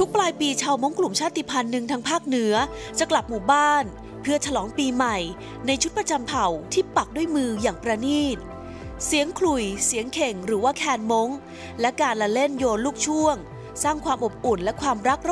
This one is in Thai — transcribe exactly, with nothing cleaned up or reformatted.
ทุกปลายปีชาวม้งกลุ่มชาติพันธุ์หนึ่งทางภาคเหนือจะกลับหมู่บ้านเพื่อฉลองปีใหม่ในชุดประจำเผ่าที่ปักด้วยมืออย่างประณีตเสียงขลุ่ยเสียงเข่งหรือว่าแคนม้งและการละเล่นโยนลูกช่วงสร้างความอบอุ่นและความรักระ